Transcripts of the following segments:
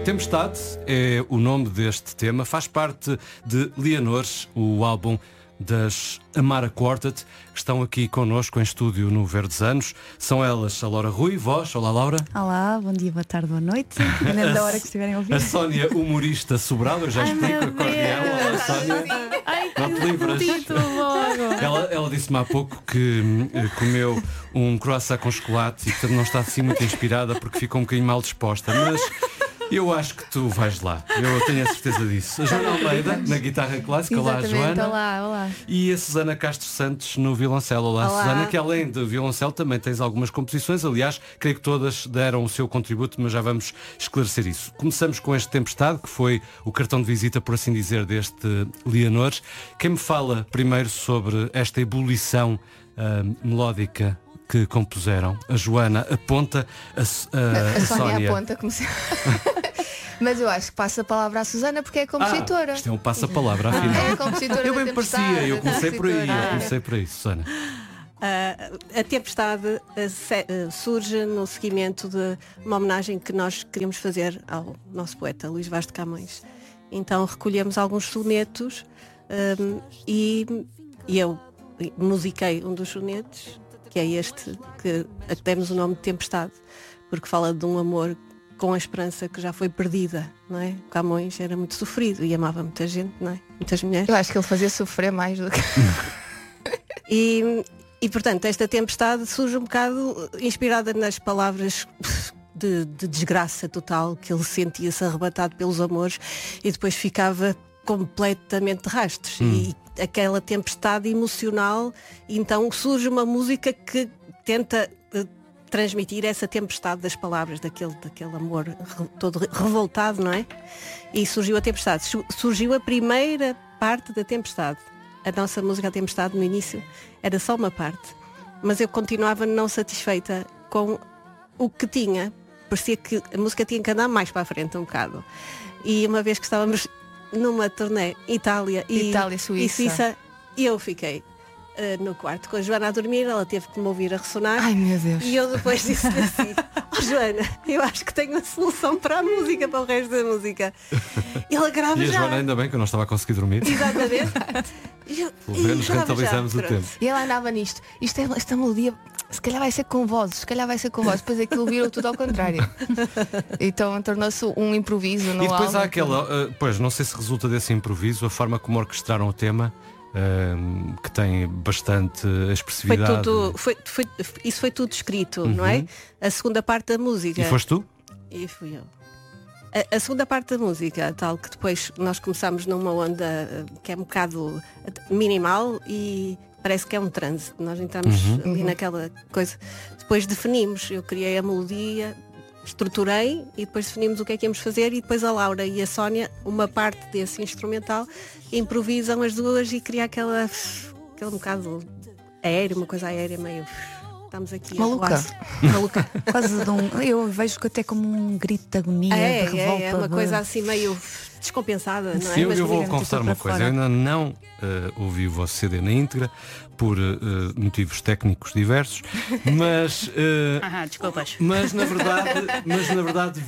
Tempestade é o nome deste tema, faz parte de Leonores, o álbum das Amara Quartet, que estão aqui connosco em estúdio no Verdes Anos. São elas a Laura Rui, voz. Olá, Laura. Olá, bom dia, boa tarde, boa noite, dependendo da hora que estiverem a ouvir. A Sónia, humorista Sobrado, eu já explico, acordeão. Olá, Sónia. Ai, Não te livras. Ela disse-me há pouco que comeu um croissant com chocolate e portanto não está assim muito inspirada porque ficou um bocadinho mal disposta, mas eu acho que tu vais lá, eu tenho a certeza disso. A Joana Almeida na guitarra clássica. Olá, Joana. Olá. E a Susana Castro Santos no violoncelo. Olá, Susana, que além de violoncelo também tens algumas composições, aliás, creio que todas deram o seu contributo, mas já vamos esclarecer isso. Começamos com este Tempestade, que foi o cartão de visita, por assim dizer, deste Leonores. Quem me fala primeiro sobre esta ebulição melódica que compuseram? A Joana aponta, a Sónia aponta como se... Mas eu acho que passa a palavra à Susana porque é compositora. Isto é um passa-palavra, afinal. É a compositora. Eu bem parecia, eu comecei por aí, Susana. A Tempestade surge no seguimento de uma homenagem que nós queríamos fazer ao nosso poeta Luís Vaz de Camões. Então recolhemos alguns sonetos e eu musiquei um dos sonetos, que é este, a que demos o nome de Tempestade, porque fala de um amor com a esperança que já foi perdida, não é? Camões era muito sofrido e amava muita gente, não é? Muitas mulheres. Eu acho que ele fazia sofrer mais do que... E portanto, esta Tempestade surge um bocado inspirada nas palavras de desgraça total, que ele sentia-se arrebatado pelos amores e depois ficava completamente de rastros. E aquela tempestade emocional, então surge uma música que tenta transmitir essa tempestade das palavras, daquele amor todo revoltado, não é? E surgiu a Tempestade. Surgiu a primeira parte da Tempestade. A nossa música A Tempestade no início era só uma parte, mas eu continuava não satisfeita com o que tinha. Parecia que a música tinha que andar mais para a frente um bocado. E uma vez que estávamos numa turnê Itália e Suíça, eu fiquei no quarto com a Joana a dormir, ela teve que me ouvir a ressonar. Ai, meu Deus. E eu depois disse-lhe assim: Joana, eu acho que tenho a solução para a música, para o resto da música. Ela grava já. E a Joana, ainda bem que eu não estava a conseguir dormir. Exatamente. Pelo menos rentabilizamos o tempo. E ela andava nisto. Esta melodia, se calhar vai ser com vozes, depois aquilo virou tudo ao contrário. Então tornou-se um improviso no E depois álbum. há aquela, pois não sei se resulta desse improviso, a forma como orquestraram o tema, que tem bastante expressividade. Isso foi tudo escrito, não é? A segunda parte da música. E foste tu? E fui eu. A segunda parte da música, tal que depois nós começámos numa onda que é um bocado minimal e parece que é um transe. Nós entramos ali naquela coisa. Depois definimos, eu criei a melodia, estruturei e depois definimos o que é que íamos fazer e depois a Laura e a Sónia, uma parte desse instrumental, improvisam as duas e cria aquele um bocado aéreo, uma coisa aérea meio... Estamos aqui maluca. Quase de eu vejo que até como um grito de agonia, de revolta. É uma coisa assim meio descompensada, não é? Sim, Mas eu vou confessar uma coisa, eu ainda não ouvi o vosso CD na íntegra por motivos técnicos diversos, mas desculpas. mas na verdade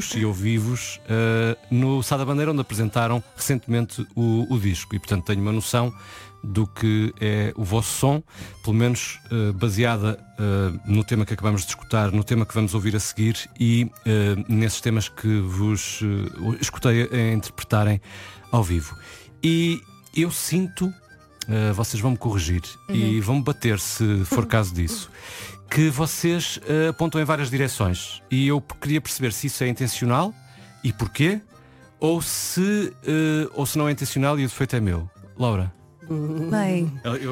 vi-vos no Sá da Bandeira, onde apresentaram recentemente o disco, e portanto tenho uma noção do que é o vosso som, pelo menos baseada no tema que acabamos de escutar, no tema que vamos ouvir a seguir e nesses temas que vos escutei a interpretarem ao vivo. E eu sinto, vocês vão me corrigir e vão me bater se for caso disso, que vocês apontam em várias direções e eu queria perceber se isso é intencional e porquê, ou se não é intencional e o defeito é meu. Laura? Bem,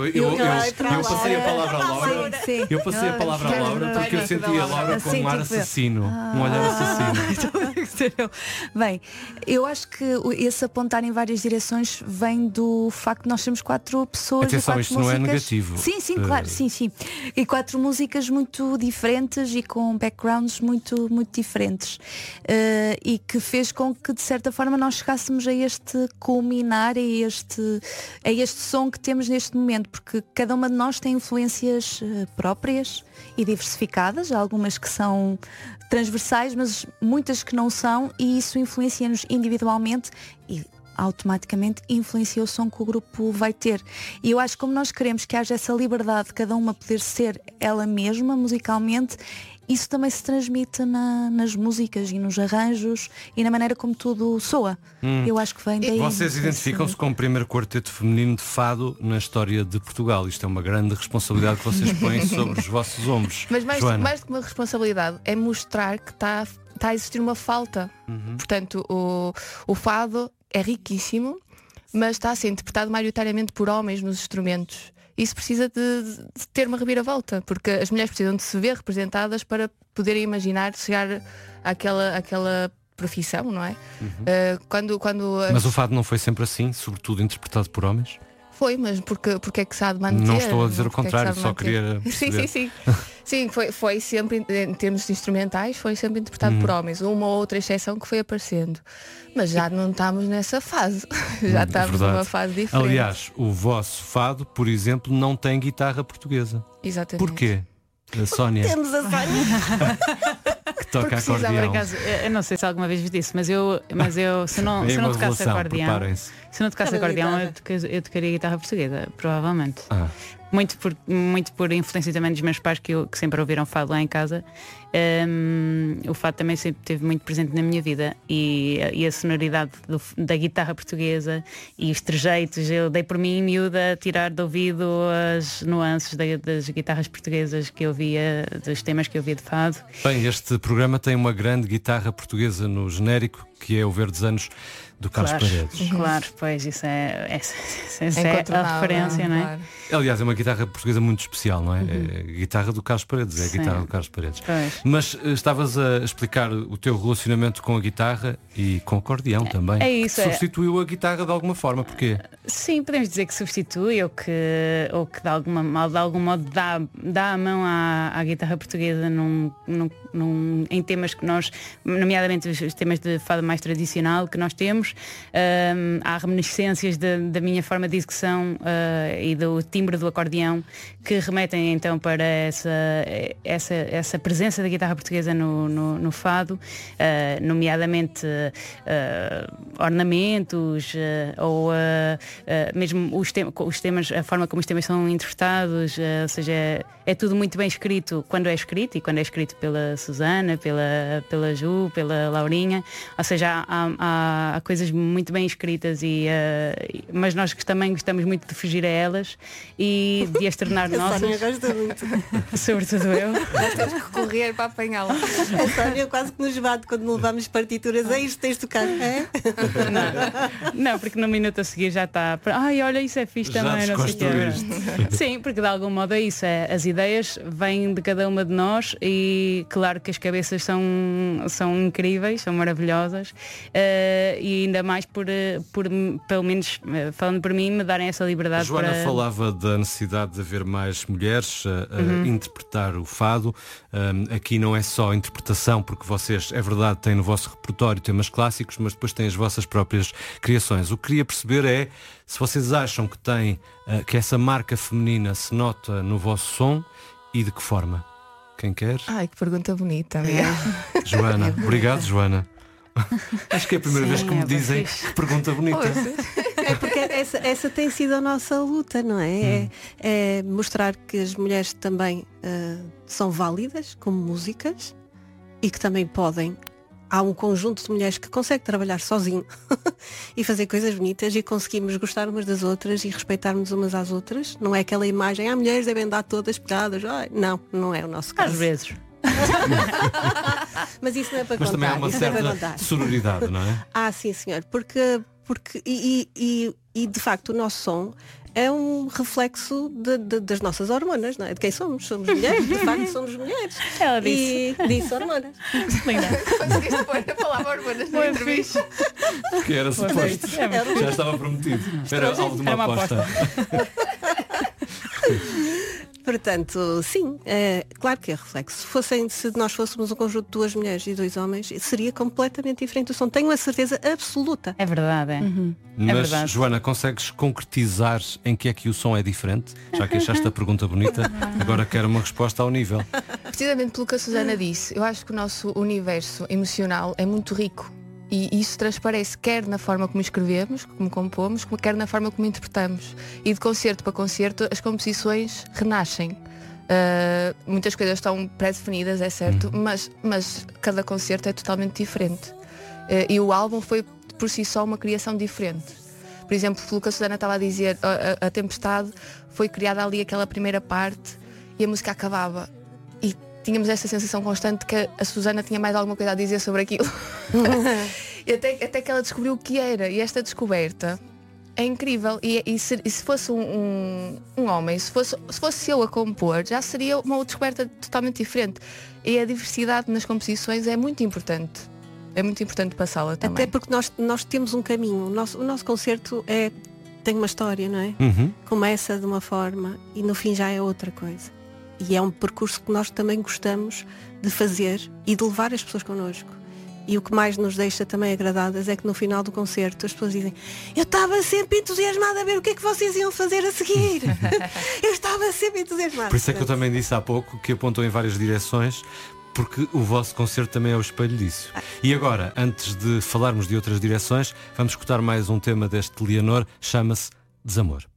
eu passei a palavra à Laura. sim. Eu passei a palavra à Laura porque eu senti a Laura com um ar assassino, um olhar assassino. Bem, eu acho que esse apontar em várias direções vem do facto de nós sermos 4 pessoas. Atenção, e 4 isto músicas... não é negativo. Sim, claro, sim. E 4 músicas muito diferentes e com backgrounds muito diferentes. E que fez com que, de certa forma, nós chegássemos a este culminar, a este som que temos neste momento, porque cada uma de nós tem influências próprias e diversificadas, algumas que são transversais, mas muitas que não são, e isso influencia-nos individualmente e automaticamente influencia o som que o grupo vai ter. E eu acho que como nós queremos que haja essa liberdade de cada uma poder ser ela mesma musicalmente, isso também se transmite nas músicas e nos arranjos e na maneira como tudo soa. Eu acho que vem daí. Vocês identificam-se como o primeiro quarteto feminino de fado na história de Portugal. Isto é uma grande responsabilidade que vocês põem sobre os vossos ombros. Mas mais Joana. do que uma responsabilidade, é mostrar que está a existir uma falta. Portanto, o fado é riquíssimo, mas está a ser interpretado maioritariamente por homens nos instrumentos. Isso precisa de ter uma reviravolta, porque as mulheres precisam de se ver representadas para poderem imaginar chegar àquela profissão, não é? Mas o fado não foi sempre assim, sobretudo interpretado por homens? Foi, mas porque é que se há de manter? Não estou a dizer o Porque é que contrário, se há de só manter? queria perceber. Sim. Sim, foi sempre, em termos instrumentais, foi sempre interpretado por homens. Uma ou outra exceção que foi aparecendo. Mas já não estamos nessa fase. Já estamos verdade. numa fase diferente. Aliás, o vosso fado, por exemplo, não tem guitarra portuguesa. Exatamente. Porquê? A Sónia, Temos a Sónia. que toca precisava, Por acordeão. acaso, eu não sei se alguma vez disse, mas eu se não É uma tocasse revelação, acordeão, preparem-se. se não tocasse Cada acordeão, guitarra. eu tocaria guitarra portuguesa, provavelmente. Ah. Muito por influência também dos meus pais que sempre ouviram fado lá em casa. O fado também sempre esteve muito presente na minha vida e a sonoridade da guitarra portuguesa e os trejeitos. Eu dei por mim miúda a tirar de ouvido as nuances das guitarras portuguesas que eu via, dos temas que eu via de fado. Bem, este programa tem uma grande guitarra portuguesa no genérico, que é o Verdes Anos do Carlos Paredes. Claro, pois isso é a Incontornável, referência, não é? claro. Aliás, é uma guitarra portuguesa muito especial, não é? É a guitarra do Carlos Paredes, é a Sim. guitarra do Carlos Paredes. Pois. Mas estavas a explicar o teu relacionamento com a guitarra e com o acordeão também. é isso, Que substituiu a guitarra de alguma forma, porquê? Sim, podemos dizer que substitui ou que de algum modo dá a mão à guitarra portuguesa em temas que nós, nomeadamente os temas de fado mais tradicional que nós temos. Há reminiscências da minha forma de execução e do timbre do acordeão que remetem então para essa presença da guitarra portuguesa no fado, nomeadamente ornamentos ou mesmo os temas, a forma como os temas são interpretados, ou seja, é tudo muito bem escrito quando é escrito, e quando é escrito pela Susana, pela Ju, pela Laurinha, ou seja, há coisas muito bem escritas mas nós também gostamos muito de fugir a elas e de as tornar A nossas, Sónia gosta muito. sobretudo eu. Nós temos que correr para apanhá-la. A Sónia quase que nos bate quando levamos partituras. É isto, tens de tocar. É? Não, porque no minuto a seguir já está. Ai, olha, isso é fixe Já também, não sei o quê. desconstruíste. Sim, porque de algum modo é isso. As ideias vêm de cada uma de nós e claro que as cabeças são incríveis, são maravilhosas, e ainda mais por pelo menos falando por mim, me darem essa A liberdade. Joana para... falava da necessidade de haver mais mulheres a interpretar o fado. Aqui não é só interpretação, porque vocês, é verdade, têm no vosso repertório temas clássicos, mas depois têm as vossas próprias criações. O que queria perceber é se vocês acham que que essa marca feminina se nota no vosso som e de que forma. Quem quer? Ai, que pergunta bonita. Joana. Obrigado, Joana. Acho que é a primeira vez que me é dizem fixe. que pergunta bonita. É porque essa tem sido a nossa luta, não é? É mostrar que as mulheres também são válidas como músicas e que também podem. Há um conjunto de mulheres que consegue trabalhar sozinho e fazer coisas bonitas e conseguimos gostar umas das outras e respeitarmos umas às outras. Não é aquela imagem, mulheres devem andar todas pegadas. Ai, não é o nosso caso. Às vezes. Mas isso não é para Mas também há contar. uma Isso não é para certa contar. sororidade, não é? Ah, sim, senhor. Porque de facto o nosso som é um reflexo das nossas hormonas, não é? De quem somos? Somos mulheres, de facto somos mulheres. Ela disse. E disse hormonas. Linda. Conseguiste pôr a palavra hormonas na entrevista. Porque era suposto. Já estava prometido. Era algo de uma Era uma aposta. Portanto, sim, claro que é reflexo. Se nós fôssemos um conjunto de 2 mulheres e 2 homens, seria completamente diferente o som. Tenho a certeza absoluta. É verdade, é. Mas, verdade. Joana, consegues concretizar em que é que o som é diferente? Já que achaste a pergunta bonita, agora quero uma resposta ao nível. Precisamente pelo que a Susana disse, eu acho que o nosso universo emocional é muito rico. E isso transparece quer na forma como escrevemos, como compomos, quer na forma como interpretamos. E de concerto para concerto as composições renascem. Muitas coisas estão pré-definidas, é certo, mas cada concerto é totalmente diferente. E o álbum foi por si só uma criação diferente. Por exemplo, pelo que a Susana estava a dizer, a Tempestade foi criada ali aquela primeira parte e a música acabava. E tínhamos essa sensação constante que a Susana tinha mais alguma coisa a dizer sobre aquilo. E até que ela descobriu o que era. E esta descoberta é incrível. E se fosse um homem, se fosse eu a compor, já seria uma descoberta totalmente diferente. E a diversidade nas composições é muito importante. É muito importante passá-la também. Até porque nós temos um caminho. O nosso concerto tem uma história, não é? Começa de uma forma e no fim já é outra coisa. E é um percurso que nós também gostamos de fazer e de levar as pessoas connosco. E o que mais nos deixa também agradadas é que no final do concerto as pessoas dizem: eu estava sempre entusiasmada a ver o que é que vocês iam fazer a seguir. Eu estava sempre entusiasmada. Por isso é que eu também disse há pouco que apontou em várias direções, porque o vosso concerto também é o espelho disso. E agora, antes de falarmos de outras direções, vamos escutar mais um tema deste Leonor, chama-se Desamor.